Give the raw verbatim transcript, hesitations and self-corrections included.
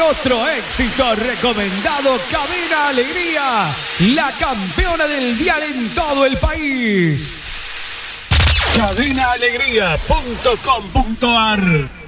Otro éxito recomendado, Cadena Alegría, la campeona del dial en todo el país. cadena alegría punto com punto ar